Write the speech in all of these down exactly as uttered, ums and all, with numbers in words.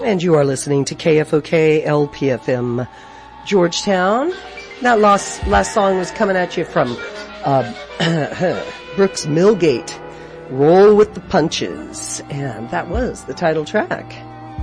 And you are listening to K F O K L P F M Georgetown. That last, last song was coming at you from uh, Brooks Millgate, Roll with the Punches. And that was the title track.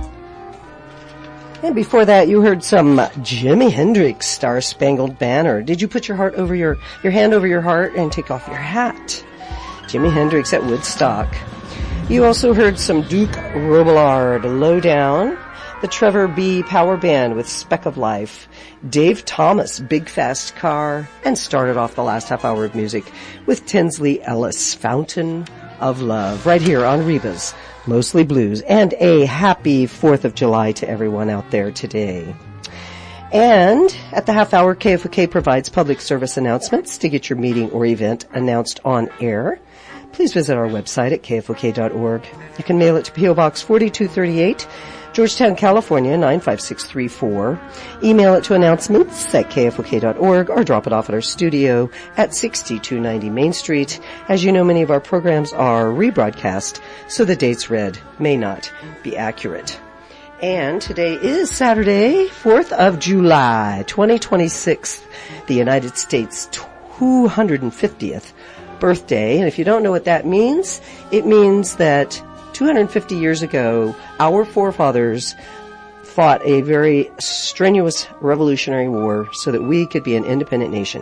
And before that, you heard some Jimi Hendrix, Star Spangled Banner. Did you put your heart over your, your hand over your heart and take off your hat? Jimi Hendrix at Woodstock. You also heard some Duke Robillard, Low Down, the Trevor B. Power Band with Speck of Life, Dave Thomas, Big Fast Car, and started off the last half hour of music with Tinsley Ellis, Fountain of Love, right here on Reba's Mostly Blues. And a happy fourth of July to everyone out there today. And at the half hour, K F O K provides public service announcements. To get your meeting or event announced on air, please visit our website at K F O K dot org. You can mail it to P O Box forty-two thirty-eight, Georgetown, California, nine five six three four. Email it to announcements at K F O K dot org or drop it off at our studio at sixty-two ninety Main Street. As you know, many of our programs are rebroadcast, so the dates read may not be accurate. And today is Saturday, fourth of July, twenty twenty-six, the United States two hundred fiftieth birthday. And if you don't know what that means, it means that two hundred fifty years ago, our forefathers fought a very strenuous revolutionary war so that we could be an independent nation.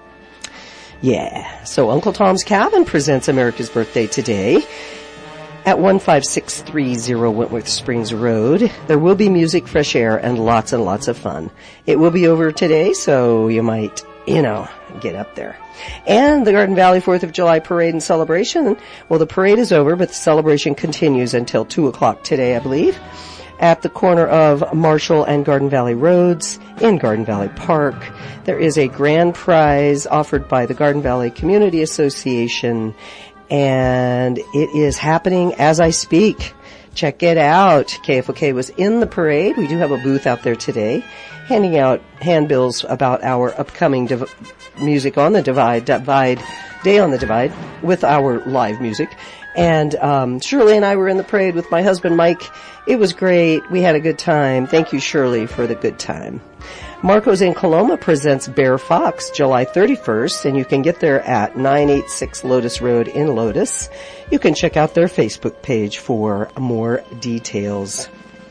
Yeah. So Uncle Tom's Cabin presents America's Birthday today at one five six three zero Wentworth Springs Road. There will be music, fresh air, and lots and lots of fun. It will be over today, so you might, you know, get up there. And the Garden Valley fourth of July Parade and Celebration. Well, the parade is over, but the celebration continues until two o'clock today, I believe, at the corner of Marshall and Garden Valley Roads in Garden Valley Park. There is a grand prize offered by the Garden Valley Community Association, and it is happening as I speak. Check it out. K F O K was in the parade. We do have a booth out there today, handing out handbills about our upcoming div- music on the Divide, Divide, Day on the Divide, with our live music. And um Shirley and I were in the parade with my husband Mike. It was great. We had a good time. Thank you, Shirley, for the good time. Marco's in Coloma presents Bear Fox July thirty-first, and you can get there at nine eighty-six Lotus Road in Lotus. You can check out their Facebook page for more details.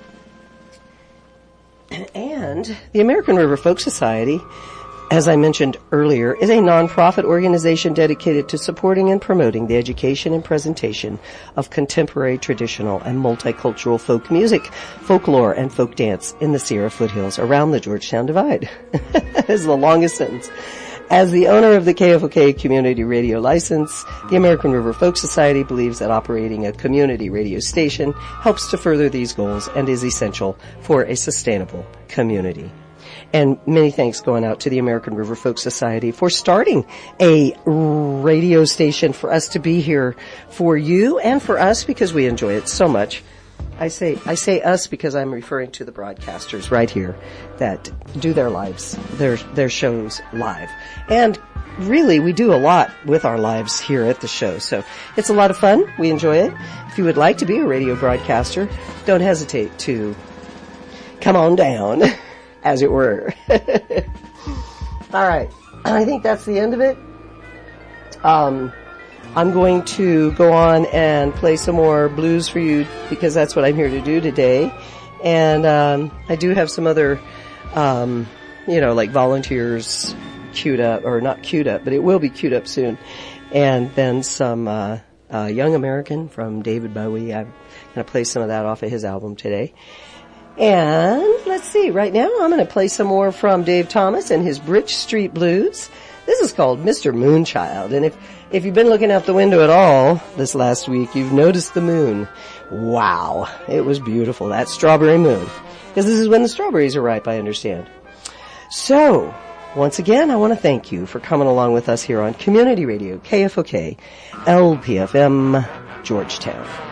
And the American River Folk Society, as I mentioned earlier, is a nonprofit organization dedicated to supporting and promoting the education and presentation of contemporary, traditional, and multicultural folk music, folklore, and folk dance in the Sierra foothills around the Georgetown Divide. That is the longest sentence. As the owner of the K F O K community radio license, the American River Folk Society believes that operating a community radio station helps to further these goals and is essential for a sustainable community. And many thanks going out to the American River Folk Society for starting a radio station for us to be here for you and for us, because we enjoy it so much. I say I say us because I'm referring to the broadcasters right here that do their lives, their their shows live. And really, we do a lot with our lives here at the show. So it's a lot of fun. We enjoy it. If you would like to be a radio broadcaster, don't hesitate to come on down, as it were. All right. I think that's the end of it. Um, I'm going to go on and play some more blues for you because that's what I'm here to do today. And um, I do have some other, um, you know, like volunteers queued up, or not queued up, but it will be queued up soon. And then some uh, uh, Young American from David Bowie. I'm going to play some of that off of his album today. And let's see, right now I'm going to play some more from Dave Thomas and his Bridge Street Blues. This is called Mister Moonchild. And if, if you've been looking out the window at all this last week, you've noticed the moon. Wow. It was beautiful, that strawberry moon. Because this is when the strawberries are ripe, I understand. So, once again, I want to thank you for coming along with us here on Community Radio, K F O K, L P F M, Georgetown.